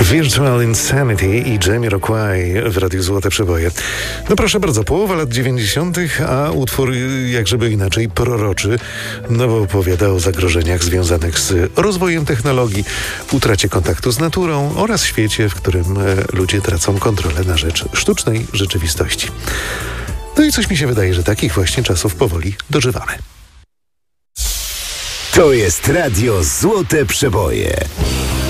Virtual Insanity i Jamiroquai w Radiu Złote Przeboje. No proszę bardzo, połowa lat 90., a utwór jakżeby inaczej proroczy, no bo opowiada o zagrożeniach związanych z rozwojem technologii, utracie kontaktu z naturą oraz świecie, w którym ludzie tracą kontrolę na rzecz sztucznej rzeczywistości. No i coś mi się wydaje, że takich właśnie czasów powoli dożywamy. To jest Radio Złote Przeboje.